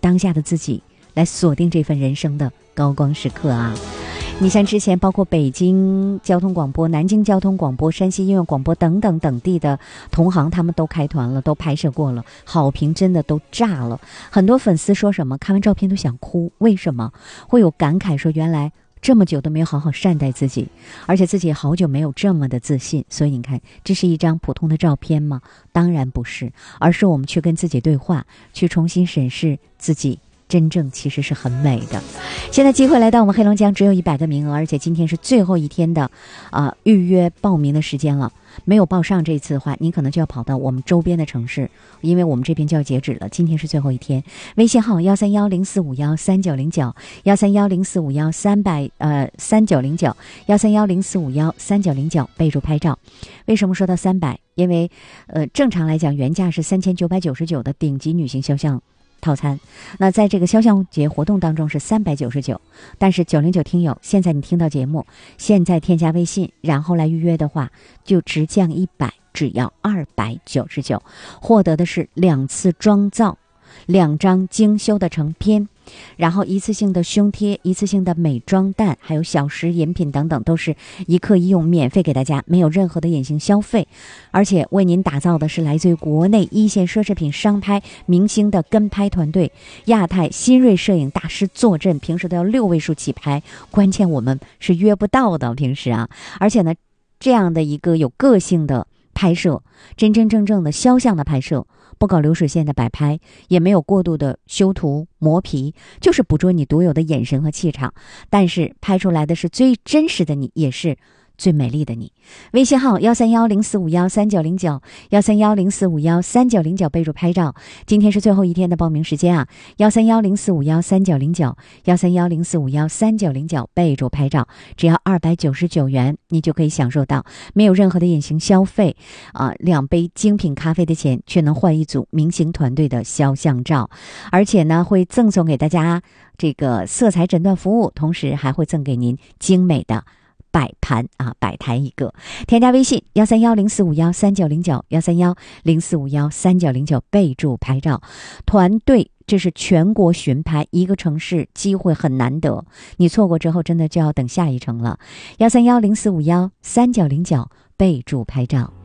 当下的自己，来锁定这份人生的高光时刻啊。你像之前包括北京交通广播、南京交通广播、山西音乐广播等等等地的同行，他们都开团了，都拍摄过了，好评真的都炸了。很多粉丝说什么看完照片都想哭，为什么？会有感慨说原来这么久都没有好好善待自己，而且自己好久没有这么的自信。所以你看，这是一张普通的照片吗？当然不是，而是我们去跟自己对话，去重新审视自己真正其实是很美的。现在机会来到我们黑龙江，只有100个名额，而且今天是最后一天的预约报名的时间了。没有报上这一次的话，你可能就要跑到我们周边的城市，因为我们这边就要截止了。今天是最后一天，微信号13104513909，13104513909，13104513909，备注拍照。为什么说到300？因为正常来讲原价是3999的顶级女性肖像套餐，那在这个肖像节活动当中是399，但是909听友，现在你听到节目，现在添加微信然后来预约的话，就直降100，只要299，获得的是2次妆造，2张精修的成片，然后一次性的胸贴，一次性的美妆蛋，还有小食饮品等等，都是一客一用，免费给大家，没有任何的隐形消费，而且为您打造的是来自于国内一线奢侈品商拍明星的跟拍团队，亚太新锐摄影大师坐镇，平时都要6位数起拍，关键我们是约不到的平时啊。而且呢，这样的一个有个性的拍摄，真真正正的肖像的拍摄，不搞流水线的摆拍，也没有过度的修图磨皮，就是捕捉你独有的眼神和气场，但是拍出来的是最真实的你，也是最美丽的你。微信号13104513909，13104513909，备注拍照。今天是最后一天的报名时间啊，13104513909，13104513909，备注拍照，只要299元，你就可以享受到没有任何的隐形消费2杯精品咖啡的钱，却能换一组明星团队的肖像照，而且呢会赠送给大家这个色彩诊断服务，同时还会赠给您精美的摆盘摆台一个。添加微信13104513909，13104513909，备注拍照。团队这是全国巡拍，一个城市机会很难得，你错过之后真的就要等下一程了。13104513909，备注拍照。